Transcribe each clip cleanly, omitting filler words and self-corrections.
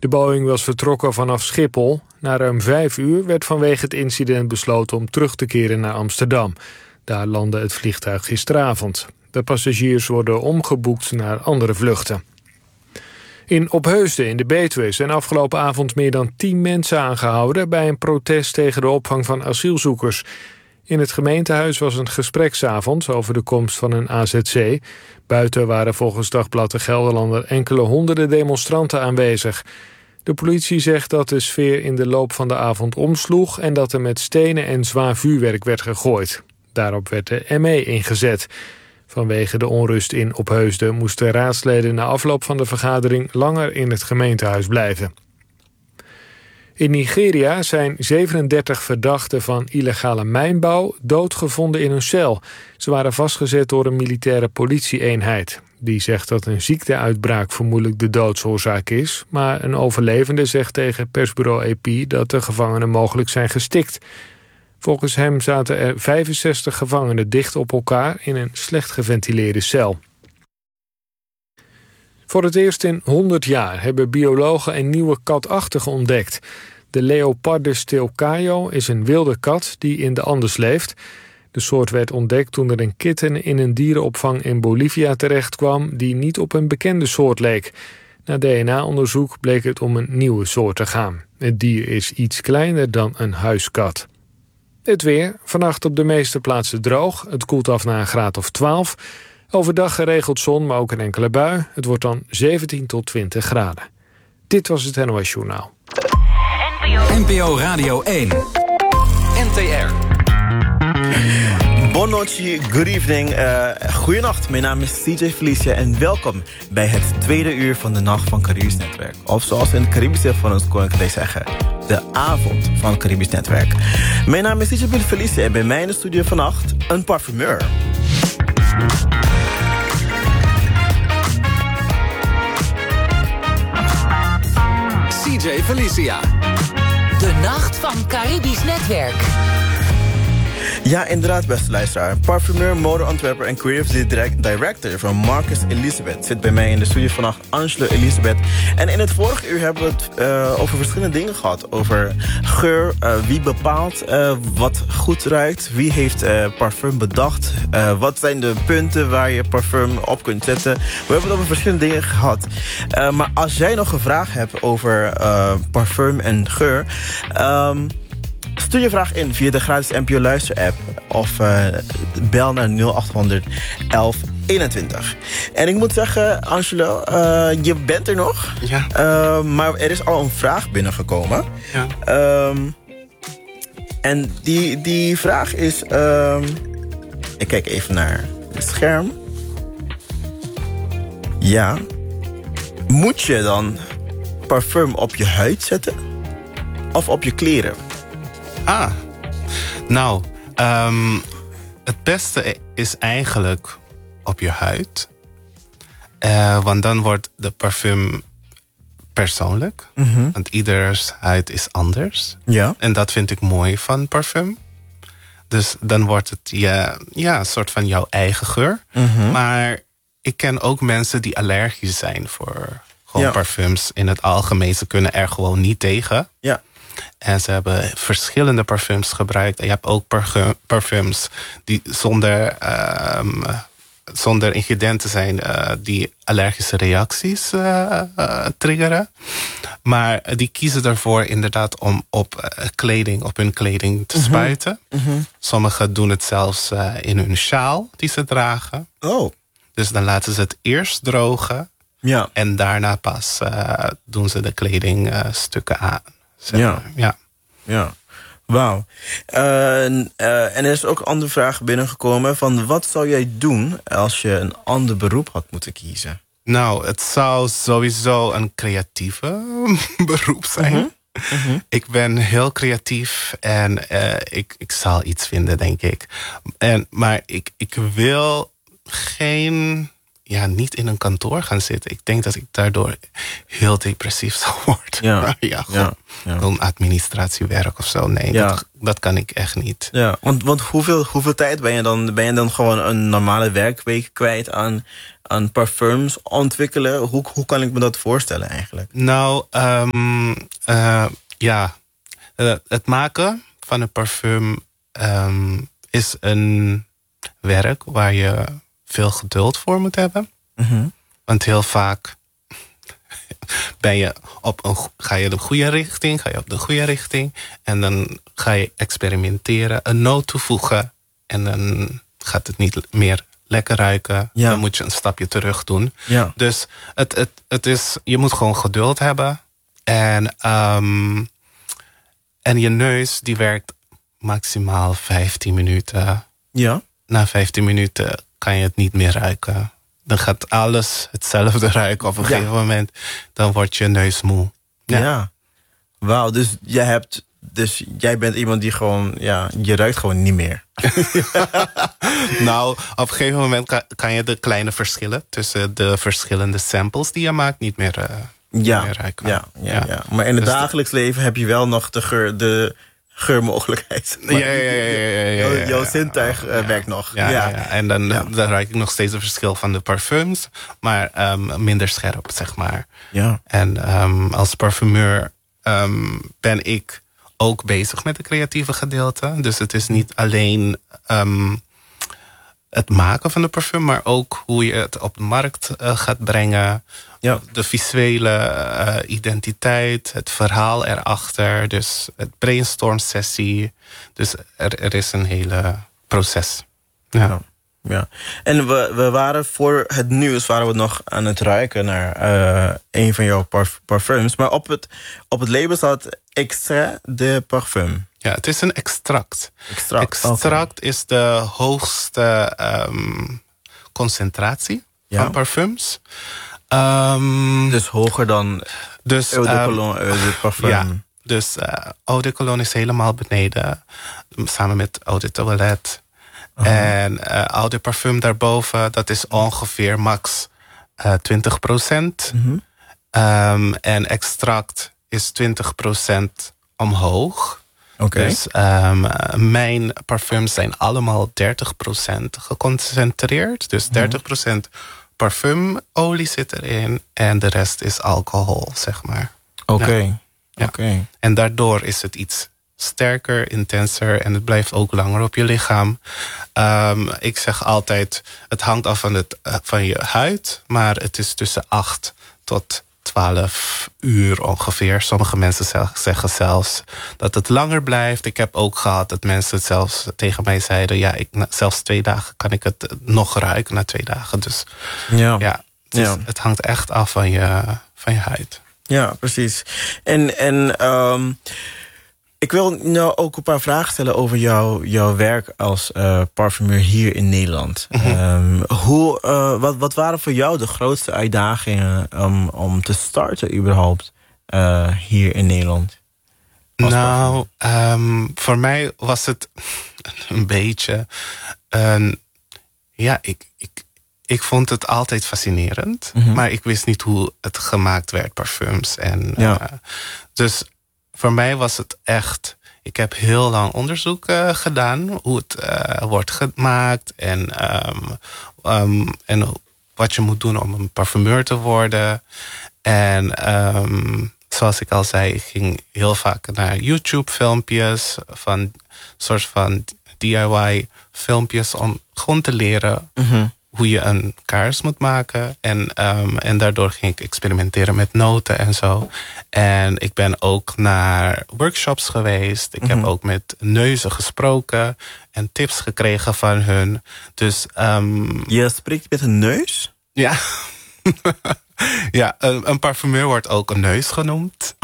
De Boeing was vertrokken vanaf Schiphol. Na ruim 5 uur werd vanwege het incident besloten om terug te keren naar Amsterdam. Daar landde het vliegtuig gisteravond. De passagiers worden omgeboekt naar andere vluchten. In Opheusden in de Betuwe zijn afgelopen avond meer dan 10 mensen aangehouden bij een protest tegen de opvang van asielzoekers. In het gemeentehuis was een gespreksavond over de komst van een AZC. Buiten waren volgens Dagblad de Gelderlander enkele honderden demonstranten aanwezig. De politie zegt dat de sfeer in de loop van de avond omsloeg en dat er met stenen en zwaar vuurwerk werd gegooid. Daarop werd de ME ingezet. Vanwege de onrust in Opheusden moesten raadsleden na afloop van de vergadering langer in het gemeentehuis blijven. In Nigeria zijn 37 verdachten van illegale mijnbouw doodgevonden in hun cel. Ze waren vastgezet door een militaire politie-eenheid. Die zegt dat een ziekteuitbraak vermoedelijk de doodsoorzaak is, maar een overlevende zegt tegen persbureau AP dat de gevangenen mogelijk zijn gestikt. Volgens hem zaten er 65 gevangenen dicht op elkaar in een slecht geventileerde cel. Voor het eerst in 100 jaar hebben biologen een nieuwe katachtige ontdekt. De Leopardus theocayo is een wilde kat die in de Andes leeft. De soort werd ontdekt toen er een kitten in een dierenopvang in Bolivia terechtkwam die niet op een bekende soort leek. Na DNA-onderzoek bleek het om een nieuwe soort te gaan. Het dier is iets kleiner dan een huiskat. Het weer, vannacht op de meeste plaatsen droog. Het koelt af naar een graad of 12. Overdag geregeld zon, maar ook een enkele bui. Het wordt dan 17 tot 20 graden. Dit was het NOS Journaal. NPO Radio 1. NTR. Buonanotte, good evening. Goedenacht, mijn naam is CJ Felicia en welkom bij het tweede uur van de Nacht van Caribisch Netwerk. Of zoals we in het Caribische van ons koninkrijk zeggen, de avond van Caribisch Netwerk. Mijn naam is CJ Felicia en bij mij in de studio vannacht een parfumeur. CJ Felicia. De Nacht van Caribisch Netwerk. Ja, inderdaad, beste luisteraar. Parfumeur, modeontwerper en creative director van Marcus Elizabeth zit bij mij in de studio vannacht, Angelo Elizabeth. En in het vorige uur hebben we het over verschillende dingen gehad. Over geur, wie bepaalt wat goed ruikt, wie heeft parfum bedacht, wat zijn de punten waar je parfum op kunt zetten. We hebben het over verschillende dingen gehad. Maar als jij nog een vraag hebt over parfum en geur, stuur je vraag in via de gratis NPO Luister app of bel naar 0800 1121. En ik moet zeggen, Angelo, je bent er nog. Ja. Maar er is al een vraag binnengekomen. Ja. En die vraag is, ik kijk even naar het scherm. Ja. Moet je dan parfum op je huid zetten? Of op je kleren? Nou, het beste is eigenlijk op je huid. Want dan wordt de parfum persoonlijk. Mm-hmm. Want ieders huid is anders. Ja. En dat vind ik mooi van parfum. Dus dan wordt het een soort van jouw eigen geur. Mm-hmm. Maar ik ken ook mensen die allergisch zijn voor gewoon parfums. In het algemeen, ze kunnen er gewoon niet tegen. Ja. En ze hebben verschillende parfums gebruikt. En je hebt ook parfums die zonder ingrediënten zijn die allergische reacties triggeren. Maar die kiezen ervoor inderdaad om op hun kleding te spuiten. Mm-hmm. Sommigen doen het zelfs in hun sjaal die ze dragen. Oh. Dus dan laten ze het eerst drogen. Ja. En daarna pas doen ze de kledingstukken aan. Ja. Wauw. En er is ook een andere vraag binnengekomen van wat zou jij doen als je een ander beroep had moeten kiezen? Nou, het zou sowieso een creatieve beroep zijn. Mm-hmm. Mm-hmm. Ik ben heel creatief en ik zal iets vinden, denk ik. Maar ik wil geen niet in een kantoor gaan zitten. Ik denk dat ik daardoor heel depressief zou worden. Gewoon administratiewerk of zo. Nee, dat kan ik echt niet. Ja, want hoeveel tijd ben je dan gewoon een normale werkweek kwijt aan parfums ontwikkelen? Hoe kan ik me dat voorstellen eigenlijk? Nou, het maken van een parfum is een werk waar je veel geduld voor moet hebben. Mm-hmm. Want heel vaak ga je de goede richting. En dan ga je experimenteren, een noot toevoegen. En dan gaat het niet meer lekker ruiken. Ja. Dan moet je een stapje terug doen. Ja. Dus het is, je moet gewoon geduld hebben. En je neus die werkt maximaal 15 minuten. Ja. Na 15 minuten kan je het niet meer ruiken. Dan gaat alles hetzelfde ruiken op een gegeven moment. Dan wordt je neus moe. Ja. Wauw, dus jij bent iemand die gewoon, je ruikt gewoon niet meer. Nou, op een gegeven moment kan je de kleine verschillen tussen de verschillende samples die je maakt niet meer ruiken. Ja. Maar in het dagelijks leven heb je wel nog de geurmogelijkheid. Jouw zintuig werkt nog. En dan ruik ik nog steeds het verschil van de parfums, maar minder scherp, zeg maar. Ja. En als parfumeur ben ik ook bezig met het creatieve gedeelte. Dus het is niet alleen het maken van de parfum, maar ook hoe je het op de markt gaat brengen. Ja. De visuele identiteit, het verhaal erachter. Dus het brainstorm sessie. Dus er is een hele proces. Ja. En we waren voor het nieuws nog aan het ruiken naar een van jouw parfums. Maar op het label staat extrait de parfum. Ja, het is een extract. Extract is de hoogste concentratie van parfums. Dus hoger dan Eau de Cologne, de parfum. Ja, dus Eau de Cologne is helemaal beneden. Samen met Eau de Toilette. En Eau de Parfum daarboven, dat is ongeveer max 20%. Mm-hmm. En extract is 20% omhoog. Okay. Dus mijn parfums zijn allemaal 30% geconcentreerd. Dus 30% parfumolie zit erin en de rest is alcohol, zeg maar. Oké. En daardoor is het iets sterker, intenser en het blijft ook langer op je lichaam. Ik zeg altijd, het hangt af van je huid, maar het is tussen 8 tot 12 uur ongeveer. Sommige mensen zeggen zelfs dat het langer blijft. Ik heb ook gehad dat mensen het zelfs tegen mij zeiden, zelfs 2 dagen kan ik het nog ruiken na 2 dagen. Dus het hangt echt af van je huid. Ja, precies. En ik wil nou ook een paar vragen stellen over jouw werk als parfumeur hier in Nederland. Mm-hmm. Wat waren voor jou de grootste uitdagingen om te starten überhaupt hier in Nederland? Nou, voor mij was het een beetje... Ik vond het altijd fascinerend. Mm-hmm. Maar ik wist niet hoe het gemaakt werd, parfums. Dus voor mij was het echt... Ik heb heel lang onderzoek gedaan. Hoe het wordt gemaakt. En wat je moet doen om een parfumeur te worden. En zoals ik al zei, ik ging heel vaak naar YouTube filmpjes. Van soort van DIY filmpjes. Om gewoon te leren... Mm-hmm. Hoe je een kaars moet maken. En daardoor ging ik experimenteren met noten en zo. En ik ben ook naar workshops geweest. Ik heb ook met neuzen gesproken. En tips gekregen van hun. Dus, je spreekt met een neus? Ja. Ja, een parfumeur wordt ook een neus genoemd.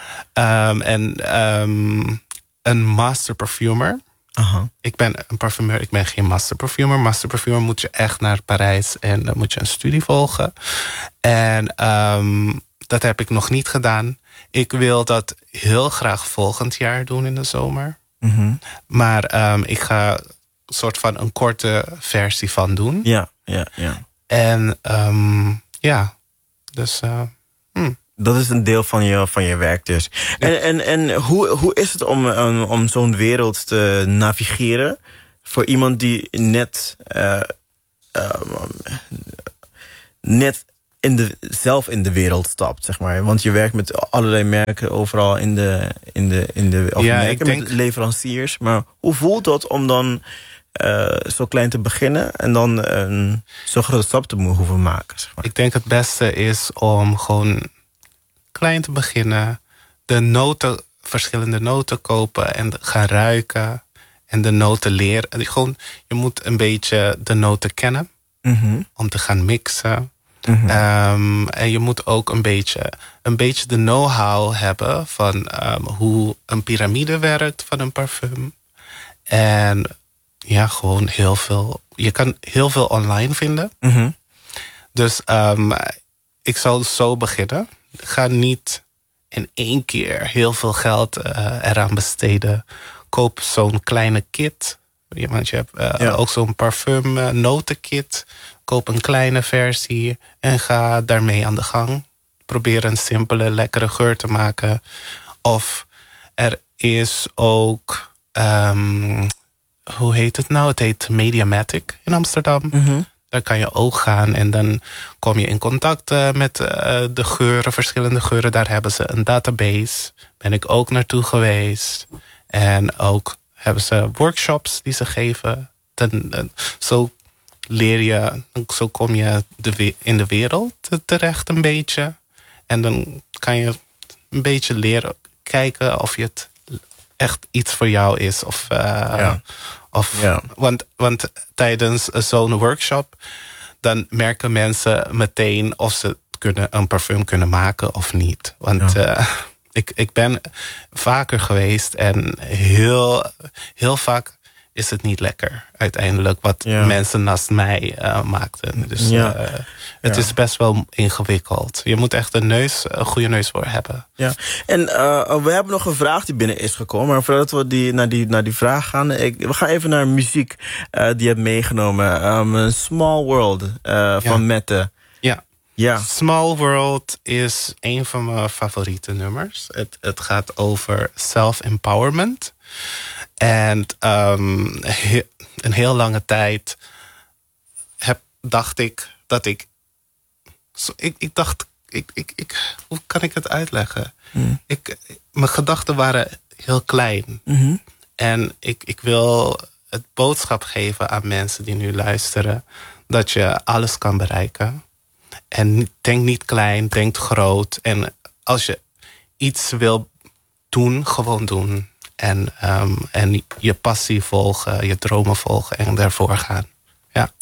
Een master perfumer. Ik ben een parfumeur, ik ben geen master perfumer. Master perfumer moet je echt naar Parijs en dan moet je een studie volgen. En dat heb ik nog niet gedaan. Ik wil dat heel graag volgend jaar doen in de zomer. Mm-hmm. Maar ik ga een soort van een korte versie van doen. Ja. En dus... Dat is een deel van je werk dus. En hoe is het om zo'n wereld te navigeren voor iemand die net zelf in de wereld stapt, zeg maar? Want je werkt met allerlei merken overal in de merken met leveranciers. Maar hoe voelt dat om dan zo klein te beginnen en dan zo'n grote stap te hoeven maken, zeg maar? Ik denk het beste is om gewoon klein te beginnen, verschillende noten kopen en gaan ruiken en de noten leren. Je moet een beetje de noten kennen om te gaan mixen. En je moet ook een beetje de know-how hebben van hoe een piramide werkt van een parfum. En gewoon heel veel. Je kan heel veel online vinden. Dus ik zal zo beginnen. Ga niet in één keer heel veel geld eraan besteden. Koop zo'n kleine kit. Want je hebt ook zo'n parfum notenkit. Koop een kleine versie en ga daarmee aan de gang. Probeer een simpele, lekkere geur te maken. Of er is ook... hoe heet het nou? Het heet Mediamatic in Amsterdam. Daar kan je ook gaan en dan kom je in contact met de geuren, verschillende geuren. Daar hebben ze een database. Ben ik ook naartoe geweest. En ook hebben ze workshops die ze geven. Zo leer je, zo kom je in de wereld terecht een beetje. En dan kan je een beetje leren kijken of het echt iets voor jou is. Want tijdens zo'n workshop dan merken mensen meteen of ze een parfum kunnen maken of niet. Want ik ben vaker geweest en heel vaak is het niet lekker uiteindelijk wat mensen naast mij maakten. Dus het is best wel ingewikkeld. Je moet echt een goede neus voor hebben. Ja. En we hebben nog een vraag die binnen is gekomen. Maar voordat we naar die vraag gaan, we gaan even naar muziek die je hebt meegenomen. Small World van Mette. Ja. Small World is een van mijn favoriete nummers. Het gaat over self-empowerment. En een heel lange tijd dacht ik dat ik dacht, hoe kan ik het uitleggen? Mijn gedachten waren heel klein. En ik wil het boodschap geven aan mensen die nu luisteren, dat je alles kan bereiken. En denk niet klein, denk groot. En als je iets wil doen, gewoon doen. En je passie volgen, je dromen volgen en daarvoor gaan. Ja.